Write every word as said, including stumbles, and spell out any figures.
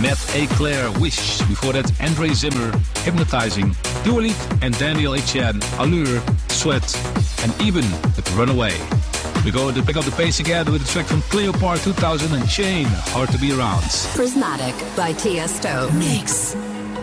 Matt A. Clare, Wish. Before that, Andre Zimmer, Hypnotizing. Dua Lipa and Daniel Etienne, Allure, Sweat. And Eben with Runaway. We go to pick up the pace again with a track from Cleopatra two thousand and Chain, Hard to Be Around. Prismatic by Tiesto. Mix.